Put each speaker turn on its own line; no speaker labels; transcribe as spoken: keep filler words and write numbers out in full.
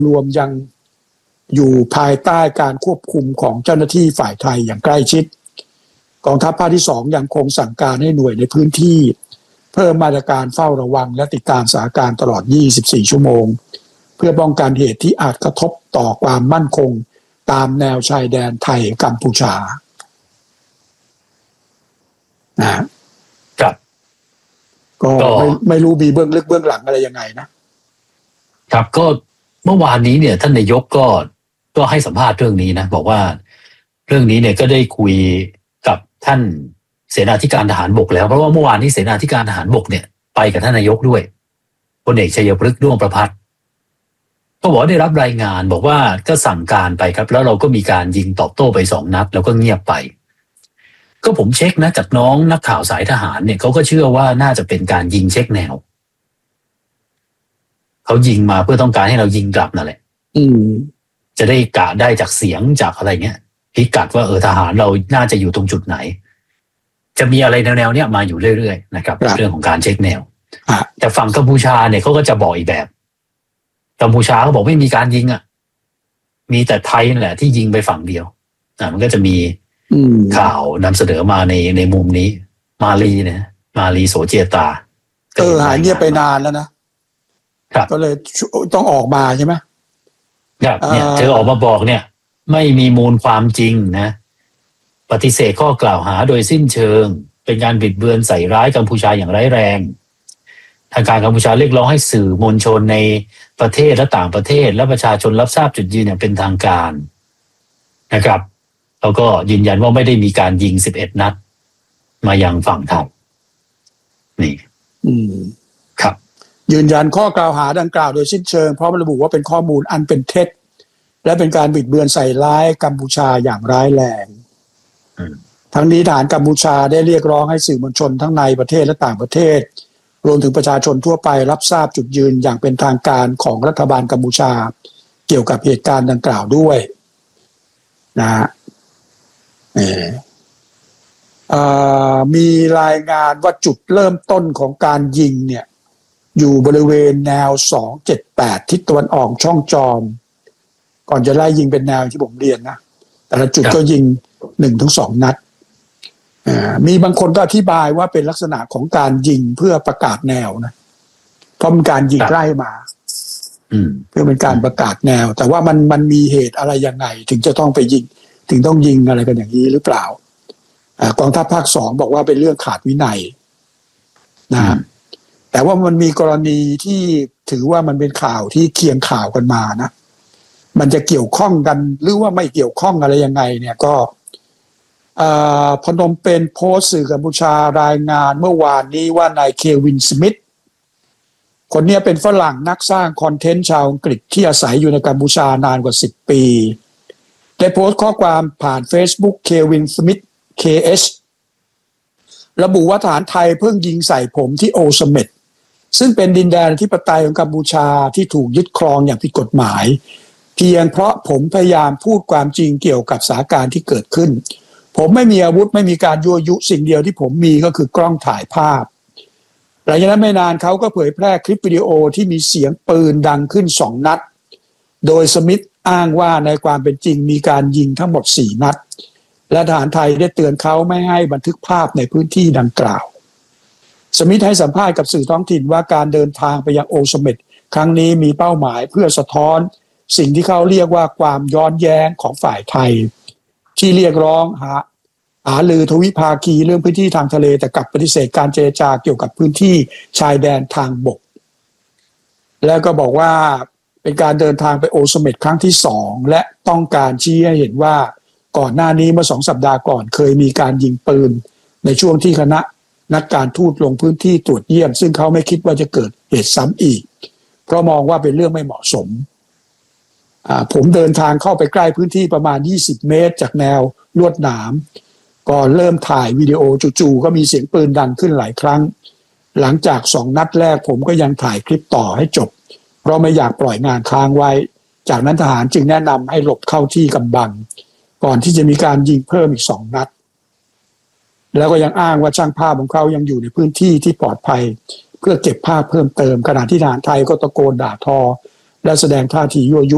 รวมยังอยู่ภายใต้การควบคุมของเจ้าหน้าที่ฝ่ายไทยอย่างใกล้ชิดกองทัพภาคที่สองยังคงสั่งการให้หน่วยในพื้นที่เพิ่มมาตรการเฝ้าระวังและติดตามสถานการณ์ตลอดยี่สิบสี่ชั่วโมงเพื่อป้องกันเหตุที่อาจกระทบต่อความมั่นคงตามแนวชายแดนไทยกัมพูชานะครับก็ไม่ไม่รู้มีเบื้องลึกเบื้องหลังอะไรยังไงนะครับ
ก็เมื่อวานนี้เนี่ยท่านนายกก็ก็ให้สัมภาษณ์เรื่องนี้นะบอกว่าเรื่องนี้เนี่ยก็ได้คุยกับท่านเสนาธิการทหารบกแล้วเพราะว่าเมื่อวานนี้เสนาธิการทหารบกเนี่ยไปกับท่านนายกด้วยพลเอกชัยพฤกษ์ด้วงประภัตรก็บอกได้รับรายงานบอกว่าก็สั่งการไปครับแล้วเราก็มีการยิงตอบโต้ไปสองนัดแล้วก็เงียบไปก็ผมเช็คนะจากน้องนักข่าวสายทหารเนี่ยเขาก็เชื่อว่าน่าจะเป็นการยิงเช็คแนวเขายิงมาเพื่อต้องการให้เรายิงกลับนั่นแหละ
อืม
จะได้กะได้จากเสียงจากอะไรเงี้ยพิกัดว่าเออทหารเราน่าจะอยู่ตรงจุดไหนจะมีอะไรแนวๆเนี้ยมาอยู่เรื่อยๆนะครับเรื่องของการเช็คแนวแต่ฝั่งกัมพูชาเนี่ยเขาก็จะบอกอีกแบบกัมพูชาเขาบอกไม่มีการยิงอ่ะมีแต่ไทยนั่นแหละที่ยิงไปฝั่งเดียวอ่ามันก็จะมีข่าวนำเสนอมาในในมุมนี้มาลีเนี่ยมาลีโสเจตา
เออหายเงียบไปนานแล้วนะครับก็เลยต้องออกมาใช่ไหม
ครับเนี่ยเธอออกมาบอกเนี่ยไม่มีมูลความจริงนะปฏิเสธข้อกล่าวหาโดยสิ้นเชิงเป็นการบิดเบือนใส่ร้ายกัมพูชาอย่างร้ายแรงทางการกัมพูชาเรียกร้องให้สื่อมวลชนในประเทศและต่างประเทศและประชาชนรับทราบจุดยืนอย่างเป็นทางการนะครับแล้วก็ยืนยันว่าไม่ได้มีการยิงสิบเอ็ดนัดมายังฝั่งไทยนี่
อืม
ครับ
ยืนยันข้อกล่าวหาดังกล่าวโดยสิ้นเชิงเพราะมันระบุว่าเป็นข้อมูลอันเป็นเท็จและเป็นการบิดเบือนใส่ร้ายกัมพูชาอย่างร้ายแรงทั้งนี้ทหารกัมพูชาได้เรียกร้องให้สื่อมวลชนทั้งในประเทศและต่างประเทศรวมถึงประชาชนทั่วไปรับทราบจุดยืนอย่างเป็นทางการของรัฐบาลกัมพูชาเกี่ยวกับเหตุการณ์ดังกล่าวด้วยนะฮะมีรายงานว่าจุดเริ่มต้นของการยิงเนี่ยอยู่บริเวณแนวสองเจ็ดแปดทิศตะวันออกช่องจอมก่อนจะไล่ยิงเป็นแนวที่ผมเรียนนะแต่ละจุดก็ยิงหนึ่งถึงสองนัดมีบางคนก็อธิบายว่าเป็นลักษณะของการยิงเพื่อประกาศแนวนะเพราะมันการยิงใกล้มาเพื่อเป็นการประกาศแนวแต่ว่ามันมันมีเหตุอะไรยังไงถึงจะต้องไปยิงถึงต้องยิงอะไรกันอย่างนี้หรือเปล่ากองทัพภาคสองบอกว่าเป็นเรื่องขาดวินัยนะแต่ว่ามันมีกรณีที่ถือว่ามันเป็นข่าวที่เคียงข่าวกันมานะมันจะเกี่ยวข้องกันหรือว่าไม่เกี่ยวข้องอะไรยังไงเนี่ยก็พนมเปญโพสต์สื่อกัมพูชารายงานเมื่อวานนี้ว่านายเควินสมิธคนนี้เป็นฝรั่งนักสร้างคอนเทนต์ชาวอังกฤษที่อาศัยอยู่ในกัมพูชานานกว่าสิบปีได้โพสต์ข้อความผ่าน Facebook เควินสมิธ เค เอช ระบุว่าทหารไทยเพิ่งยิงใส่ผมที่โอเสเม็ดซึ่งเป็นดินแดนอธิปไตยของกัมพูชาที่ถูกยึดครองอย่างผิดกฎหมายเพียงเพราะผมพยายามพูดความจริงเกี่ยวกับสถานการณ์ที่เกิดขึ้นผมไม่มีอาวุธไม่มีการยั่วยุสิ่งเดียวที่ผมมีก็คือกล้องถ่ายภาพหลังจากนั้นไม่นานเขาก็เผยแพร่คลิปวิดีโอที่มีเสียงปืนดังขึ้นสองนัดโดยสมิธอ้างว่าในความเป็นจริงมีการยิงทั้งหมดสี่นัดและทหารไทยได้เตือนเขาไม่ให้บันทึกภาพในพื้นที่ดังกล่าวสมิธให้สัมภาษณ์กับสื่อท้องถิ่นว่าการเดินทางไปยังโอเสเม็ดครั้งนี้มีเป้าหมายเพื่อสะท้อนสิ่งที่เขาเรียกว่าความย้อนแย้งของฝ่ายไทยที่เรียกร้องหาหาลือทวิภาคีเรื่องพื้นที่ทางทะเลแต่กลับปฏิเสธการเจรจาเกี่ยวกับพื้นที่ชายแดนทางบกแล้วก็บอกว่าเป็นการเดินทางไปโอเสเม็ดครั้งที่สองและต้องการชี้ให้เห็นว่าก่อนหน้านี้เมื่อสองสัปดาห์ก่อนเคยมีการยิงปืนในช่วงที่คณะนักการทูตลงพื้นที่ตรวจเยี่ยมซึ่งเขาไม่คิดว่าจะเกิดเหตุซ้ำอีกเพราะมองว่าเป็นเรื่องไม่เหมาะสมผมเดินทางเข้าไปใกล้พื้นที่ประมาณยี่สิบเมตรจากแนวลวดหนามก่อนเริ่มถ่ายวิดีโอจู่ๆก็มีเสียงปืนดังขึ้นหลายครั้งหลังจากสองนัดแรกผมก็ยังถ่ายคลิปต่อให้จบเพราะไม่อยากปล่อยงานค้างไว้จากนั้นทหารจึงแนะนำให้หลบเข้าที่กำบังก่อนที่จะมีการยิงเพิ่มอีกสองนัดแล้วก็ยังอ้างว่าช่างภาพของเขายังอยู่ในพื้นที่ที่ปลอดภัยเพื่อเก็บภาพเพิ่มเติมขณะที่ทหารไทยก็ตะโกนด่าทอและแสดงท่าทียั่วยุ